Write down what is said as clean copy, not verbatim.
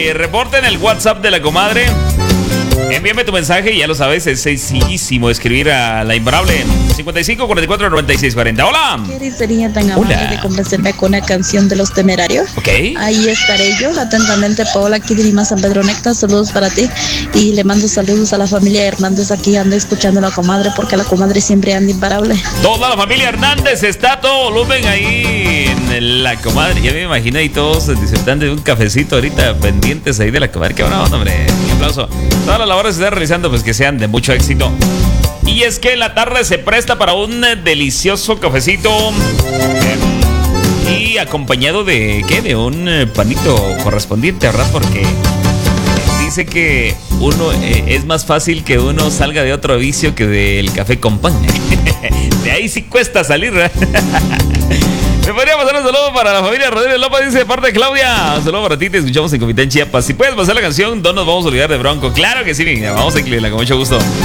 Reporte en el WhatsApp de la comadre. Envíame tu mensaje y ya lo sabes, es sencillísimo escribir a la imparable 55 44 96 40. Hola. ¿Qué sería tan amable de complacerme con una canción de Los Temerarios? Ok. Ahí estaré yo, atentamente, Paola, aquí de Lima, San Pedro Necta. Saludos para ti y le mando saludos a la familia Hernández. Aquí ando escuchando a la comadre porque la comadre siempre anda imparable. Toda la familia Hernández está a todo volumen ahí en la comadre. Ya me imagino ahí todos disfrutando de un cafecito ahorita, pendientes ahí de la comadre. Qué buena onda, hombre. Un aplauso. Todas las labores que se están realizando, pues que sean de mucho éxito. Y es que la tarde se presta para un delicioso cafecito. Y acompañado de, ¿qué? De un panito correspondiente, ¿verdad? Porque dice que uno es más fácil que uno salga de otro vicio que del café con pan. De ahí sí cuesta salir, ¿verdad? Me podría pasar un saludo para la familia Rodríguez López, dice de parte de Claudia. Un saludo para ti, te escuchamos en Comitán Chiapas. Si puedes pasar la canción, no nos vamos a olvidar de Bronco. Claro que sí, vamos a incluirla con mucho gusto.